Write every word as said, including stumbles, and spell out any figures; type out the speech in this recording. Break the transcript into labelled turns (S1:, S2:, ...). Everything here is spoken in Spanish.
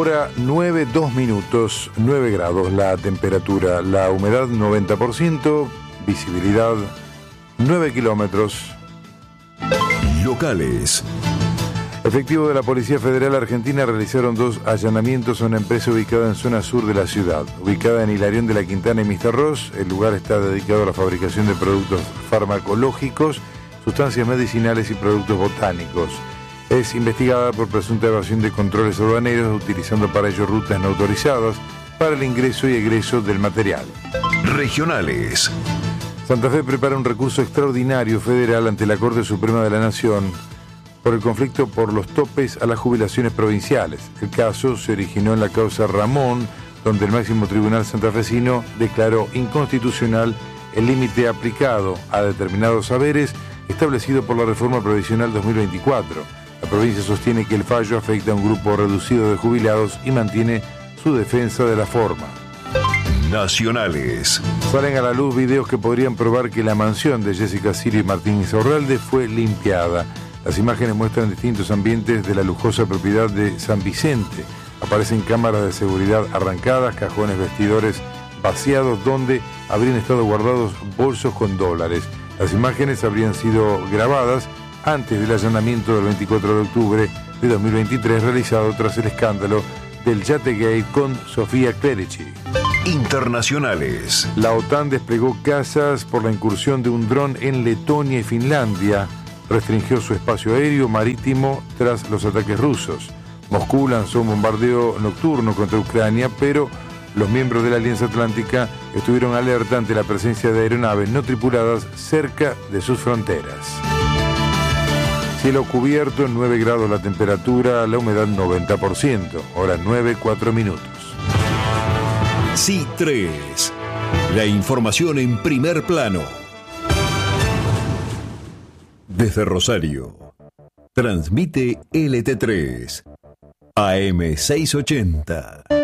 S1: Hora nueve, dos minutos, nueve grados la temperatura, la humedad noventa por ciento, visibilidad nueve kilómetros.
S2: Locales.
S1: Efectivos de la Policía Federal Argentina realizaron dos allanamientos a una empresa ubicada en zona sur de la ciudad. Ubicada en Hilarión de la Quintana y Mister Ross, el lugar está dedicado a la fabricación de productos farmacológicos, sustancias medicinales y productos botánicos. Es investigada por presunta evasión de controles aduaneros, utilizando para ello rutas no autorizadas para el ingreso y egreso del material.
S2: Regionales.
S1: Santa Fe prepara un recurso extraordinario federal ante la Corte Suprema de la Nación por el conflicto por los topes a las jubilaciones provinciales. El caso se originó en la causa Ramón, donde el máximo tribunal santafesino declaró inconstitucional el límite aplicado a determinados saberes establecido por la reforma provisional dos mil veinticuatro. La provincia sostiene que el fallo afecta a un grupo reducido de jubilados y mantiene su defensa de la forma.
S2: Nacionales.
S1: Salen a la luz videos que podrían probar que la mansión de Jessica Sirio y Martín Insaurralde fue limpiada. Las imágenes muestran distintos ambientes de la lujosa propiedad de San Vicente. Aparecen cámaras de seguridad arrancadas, cajones vestidores vaciados donde habrían estado guardados bolsos con dólares. Las imágenes habrían sido grabadas antes del allanamiento del veinticuatro de octubre de dos mil veintitrés realizado tras el escándalo del Yategate con Sofía Clerici.
S2: Internacionales.
S1: La OTAN desplegó cazas por la incursión de un dron en Letonia y Finlandia. Restringió su espacio aéreo marítimo tras los ataques rusos. Moscú lanzó un bombardeo nocturno contra Ucrania, pero los miembros de la Alianza Atlántica estuvieron alerta ante la presencia de aeronaves no tripuladas cerca de sus fronteras. Cielo cubierto, nueve grados la temperatura, la humedad noventa por ciento. Hora nueve, cuatro minutos.
S2: C tres. La información en primer plano. Desde Rosario. Transmite L T tres. A M seiscientos ochenta.